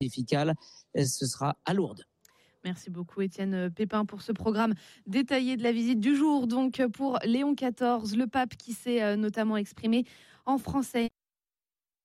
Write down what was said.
pontificale. Ce sera à Lourdes. Merci beaucoup Étienne Pépin pour ce programme détaillé de la visite du jour. Donc pour Léon XIV, le pape qui s'est notamment exprimé en français.